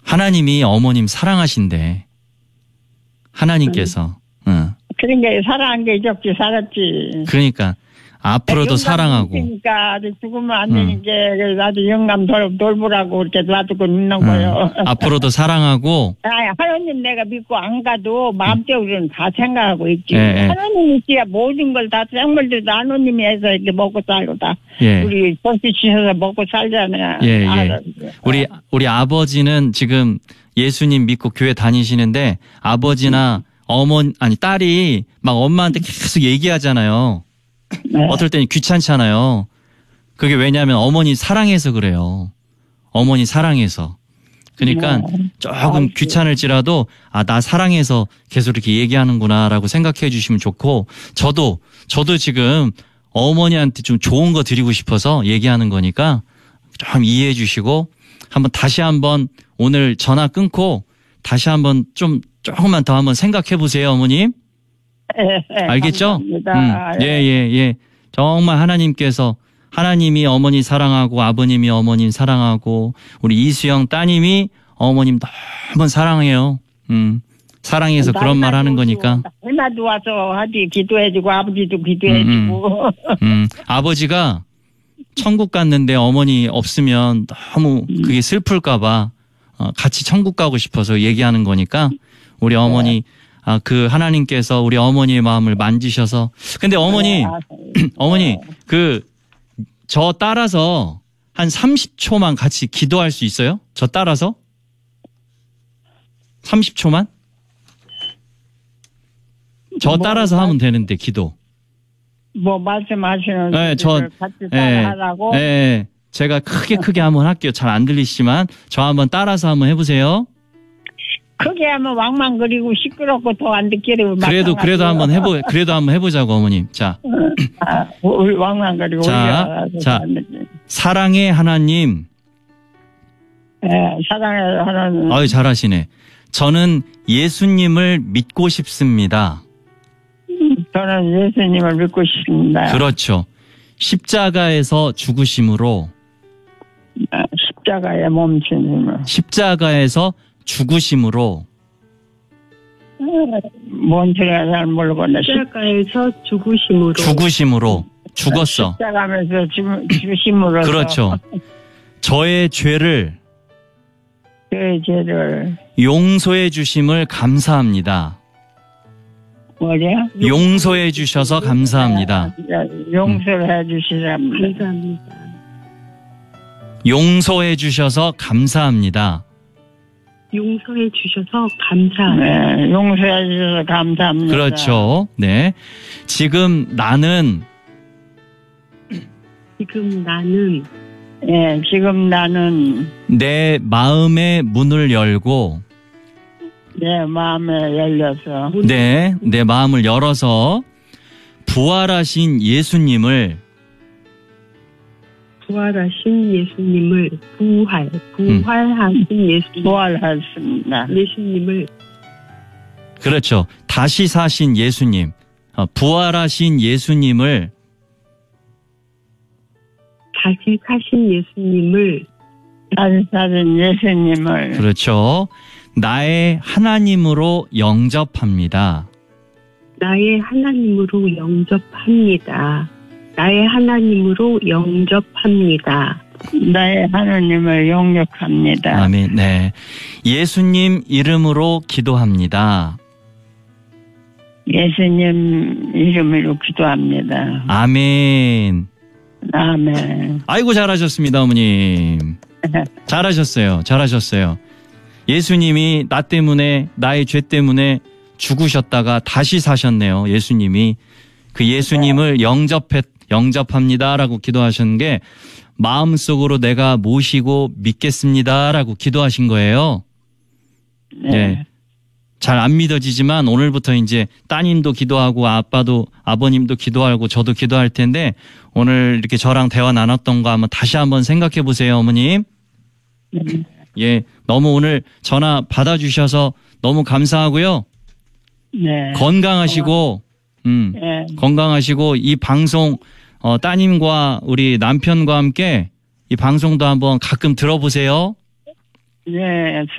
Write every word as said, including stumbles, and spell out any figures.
하나님이 어머님 사랑하신대. 하나님께서. 응. 응. 그런 게 사랑한 게 적지 살았지. 그러니까 앞으로도 사랑하고. 그러니까 아직 죽으면 안 되니까 응. 나도 영감 돌, 돌보라고 이렇게 놔두고 있는 응. 거예요. 앞으로도 사랑하고. 아, 하나님 내가 믿고 안 가도 마음적으로는 응. 다 생각하고 있지. 예, 하나님이 있어야 모든 걸 다 생물들도 하나님이 해서 이렇게 먹고 살고 다. 예. 우리 벌써 주셔서 먹고 살잖아요. 예, 예. 우리 우리 아버지는 지금 예수님 믿고 교회 다니시는데 아버지나 어머니 아니 딸이 막 엄마한테 계속 얘기하잖아요. 네. 어떨 때는 귀찮잖아요. 그게 왜냐하면 어머니 사랑해서 그래요. 어머니 사랑해서. 그러니까 네. 조금 귀찮을지라도 아, 나 사랑해서 계속 이렇게 얘기하는구나라고 생각해 주시면 좋고 저도 저도 지금 어머니한테 좀 좋은 거 드리고 싶어서 얘기하는 거니까 좀 이해해 주시고 한번 다시 한번 오늘 전화 끊고 다시 한번 좀 조금만 더 한번 생각해 보세요, 어머님. 네, 네, 알겠죠? 음, 예, 예, 예. 정말 하나님께서 하나님이 어머니 사랑하고 아버님이 어머님 사랑하고 우리 이수영 따님이 어머님 너무 사랑해요. 음, 사랑해서 그런 말 하는 거니까. 얼마도 와서 하지 기도해주고 아버지도 기도해주고. 음, 음. 음, 아버지가 천국 갔는데 어머니 없으면 너무 그게 슬플까봐 어, 같이 천국 가고 싶어서 얘기하는 거니까 우리 어머니. 네. 아, 그 하나님께서 우리 어머니의 마음을 만지셔서 근데 어머니 어머니 그 저 따라서 한 삼십 초만 같이 기도할 수 있어요? 저 따라서? 삼십 초만? 저 따라서 뭐, 하면 되는데 기도. 뭐 말씀하시는 네, 저 같이 따라하라고? 네, 네, 제가 크게 크게 한번 할게요. 잘 안 들리시지만 저 한번 따라서 한번 해보세요. 크게 하면 왕망거리고 시끄럽고 더 안 듣기로 그래도 그래도 한번 해보 그래도 한번 해보자고 어머님. 자, 아, 왕망거리고 자, 자, 사랑의 하나님. 네, 사랑의 하나님. 아유 잘하시네. 저는 예수님을 믿고 싶습니다. 저는 예수님을 믿고 싶습니다. 그렇죠. 십자가에서 죽으심으로. 십자가에 몸치님을. 십자가에서 죽으심으로. 뭔 소리야 잘 모르겠네. 십자가에서 죽으심으로. 죽으심으로. 죽었어. 십자가에서 죽으심으로. 그렇죠. 저의 죄를. 저의 죄를. 용서해 주심을 감사합니다. 뭐냐? 용서해 주셔서 감사합니다. 용서를 해 주시랍니다. 감사합니다. 용서해 주셔서 감사합니다. 용서해 주셔서 감사합니다. 네, 용서해 주셔서 감사합니다. 그렇죠. 네. 지금 나는 지금 나는 네, 지금 나는 내 마음의 문을 열고 내 마음에 열려서 네, 내 마음을 열어서 부활하신 예수님을 부활하신 예수님을 부활 부활하신 음. 예수님 부활하십니다. 예수님을 그렇죠. 다시 사신 예수님, 어, 부활하신 예수님을 다시 사신 예수님을 다시 사신 예수님을 그렇죠. 나의 하나님으로 영접합니다. 나의 하나님으로 영접합니다. 나의 하나님으로 영접합니다. 나의 하나님을 영접합니다. 아멘. 네. 예수님 이름으로 기도합니다. 예수님 이름으로 기도합니다. 아멘. 아멘. 아이고 잘하셨습니다, 어머님. 잘하셨어요. 잘하셨어요. 예수님이 나 때문에 나의 죄 때문에 죽으셨다가 다시 사셨네요. 예수님이 그 예수님을 영접했 영접합니다라고 기도하신 게 마음속으로 내가 모시고 믿겠습니다라고 기도하신 거예요. 네. 네. 잘 안 믿어지지만 오늘부터 이제 따님도 기도하고 아빠도 아버님도 기도하고 저도 기도할 텐데 오늘 이렇게 저랑 대화 나눴던 거 한번 다시 한번 생각해 보세요, 어머님. 네. 예, 너무 오늘 전화 받아주셔서 너무 감사하고요. 네. 건강하시고, 음, 네. 건강하시고 이 방송 어, 따님과 우리 남편과 함께 이 방송도 한번 가끔 들어보세요. 네.